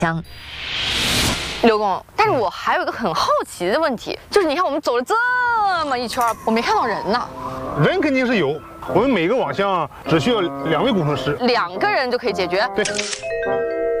箱。 刘工，但是我还有一个很好奇的问题，就是你看我们走了这么一圈，我没看到人呢。 人肯定是有，我们每个网箱只需要2位工程师 ，2个人就可以解决。 对。